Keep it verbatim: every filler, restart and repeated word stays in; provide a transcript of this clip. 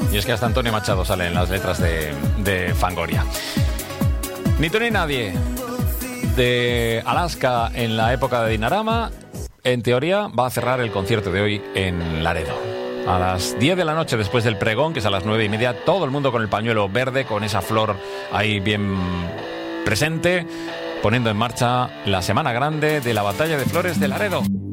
Y es que hasta Antonio Machado sale en las letras de, de Fangoria. Ni tú ni nadie de Alaska en la época de Dinarama, en teoría va a cerrar el concierto de hoy en Laredo. A las diez de la noche, después del pregón, que es a las nueve y media, todo el mundo con el pañuelo verde, con esa flor ahí bien presente, poniendo en marcha la Semana Grande de la Batalla de Flores de Laredo.